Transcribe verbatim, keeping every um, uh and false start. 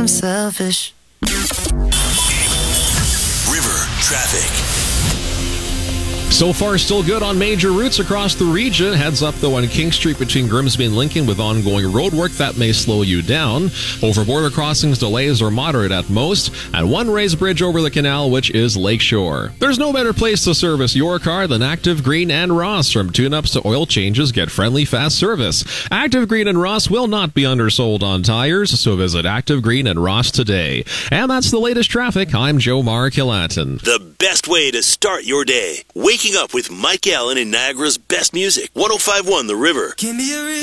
selfish. River traffic. So far, still good on major routes across the region. Heads up, though, on King Street between Grimsby and Lincoln with ongoing road work. That may slow you down. Over border crossings, delays are moderate at most. And one raised bridge over the canal, which is Lakeshore. There's no better place to service your car than Active Green and Ross. From tune-ups to oil changes, get friendly, fast service. Active Green and Ross will not be undersold on tires, so visit Active Green and Ross today. And that's the latest traffic. I'm Joe Markillatin. The best way to start your day. Waking up with Mike Allen and Niagara's best music. one oh five point one The River. Give me a